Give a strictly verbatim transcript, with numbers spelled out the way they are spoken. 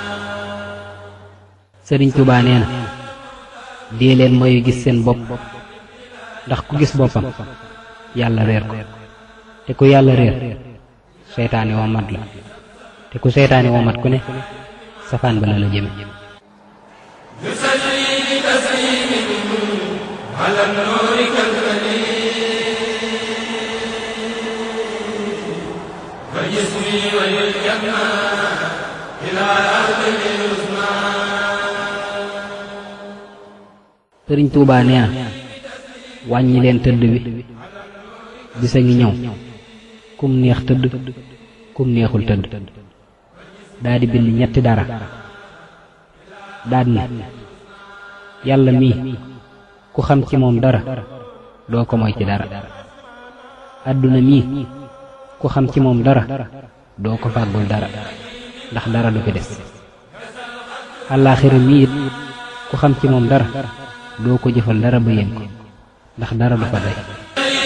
sëriñ Tuubaa nee na dee leen mooy gis seen bopp ndax ku gis boppam yàlla réer ko te ku yàlla réer seytaane woo mat la te ku seytaane woo mat ku ne safaan ba la la jëme sëriñ Tuubaa nee na wàññi leen tëdd bi bisa ngi ñëw kum neex tëdd kum neexul tëdd daa di bind ñetti dara daad ne yàlla mii ku xam ci moom dara doo ko moy ci dara àdduna mii ku xam ci moom dara doo ko fàggul dara ndax dara du fi des àllaaxira mii it ku xam ci moom dara doo ko jëfal dara ba yéen ko ndax dara du fa day